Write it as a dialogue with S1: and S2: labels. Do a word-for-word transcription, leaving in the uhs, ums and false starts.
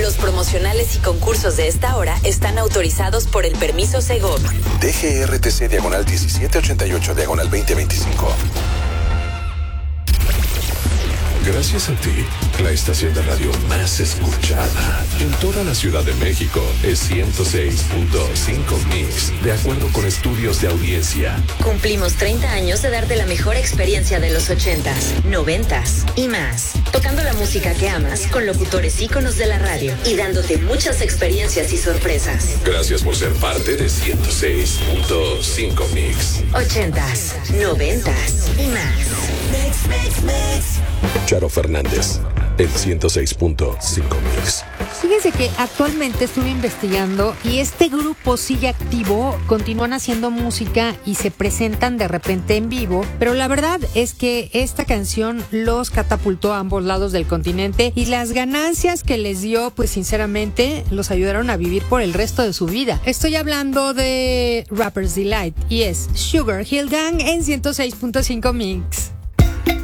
S1: Los promocionales y concursos de esta hora están autorizados por el permiso Segov.
S2: D G R T C diagonal diecisiete ochenta y ocho diagonal veinte veinticinco.
S3: Gracias a ti, la estación de radio más escuchada en toda la Ciudad de México es ciento seis punto cinco Mix, de acuerdo con estudios de audiencia.
S1: Cumplimos treinta años de darte la mejor experiencia de los ochentas, noventas y más. Tocando la música que amas con locutores íconos de la radio y dándote muchas experiencias y sorpresas.
S3: Gracias por ser parte de ciento seis punto cinco Mix.
S1: Ochentas, noventas y más. Mix, mix, mix.
S3: Charo Fernández, el ciento seis punto cinco Mix.
S4: Fíjense que actualmente estuve investigando y este grupo sigue activo, continúan haciendo música y se presentan de repente en vivo, pero la verdad es que esta canción los catapultó a ambos lados del continente y las ganancias que les dio, pues sinceramente, los ayudaron a vivir por el resto de su vida. Estoy hablando de Rapper's Delight y es Sugar Hill Gang en ciento seis punto cinco Mix.